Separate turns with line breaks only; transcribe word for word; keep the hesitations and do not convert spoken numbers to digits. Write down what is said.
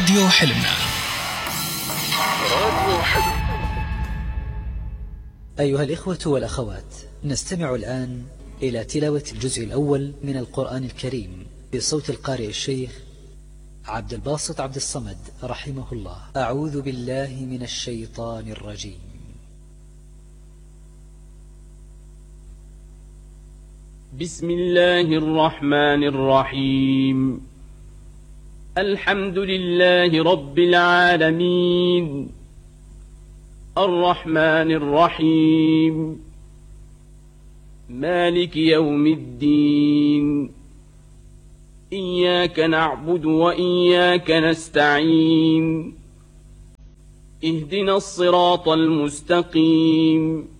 راديو حلمنا.
راديو حلم.
أيها الإخوة والأخوات، نستمع الآن إلى تلاوة الجزء الأول من القرآن الكريم بصوت القارئ الشيخ عبد الباسط عبد الصمد رحمه الله. أعوذ بالله من الشيطان الرجيم.
بسم الله الرحمن الرحيم. الحمد لله رب العالمين، الرحمن الرحيم، مالك يوم الدين، إياك نعبد وإياك نستعين، اهدنا الصراط المستقيم،